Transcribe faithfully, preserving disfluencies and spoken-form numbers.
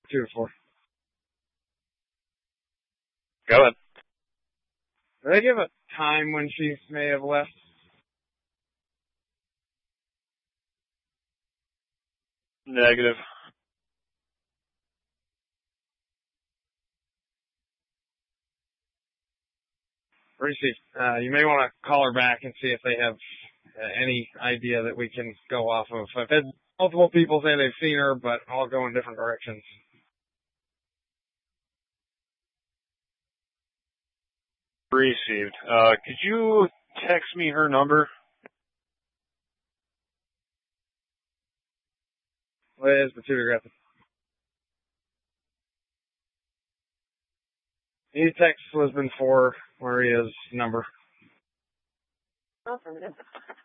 Two to four. Go ahead. Did they give a time when she may have left? Negative. Reese, uh, you may want to call her back and see if they have uh, any idea that we can go off of. I've had multiple people say they've seen her, but all go in different directions. Received. Uh, could you text me her number? Liz, Pursuit Aggressive. You text Lisbon for Maria's number. Affirmative.